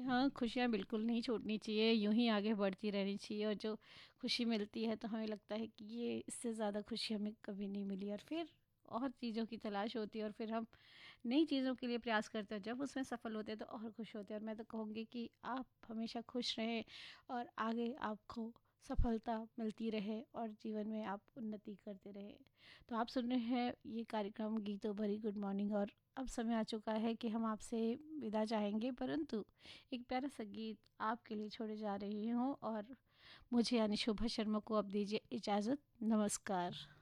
हाँ, खुशियाँ बिल्कुल नहीं छूटनी चाहिए, यूँ ही आगे बढ़ती रहनी चाहिए। और जो खुशी मिलती है तो हमें लगता है कि ये इससे ज़्यादा खुशी हमें कभी नहीं मिली, और फिर और चीज़ों की तलाश होती है और फिर हम नई चीज़ों के लिए प्रयास करते हैं। जब उसमें सफल होते हैं तो और खुश होते हैं। और मैं तो कहूँगी कि आप हमेशा खुश रहें और आगे आपको सफलता मिलती रहे और जीवन में आप उन्नति करते रहें। तो आप सुन रहे हैं ये कार्यक्रम गीतों भरी गुड मॉर्निंग, और अब समय आ चुका है कि हम आपसे विदा चाहेंगे, परंतु एक प्यारा सा गीत आपके लिए छोड़े जा रही हूँ। और मुझे यानी शोभा शर्मा को अब दीजिए इजाज़त। नमस्कार।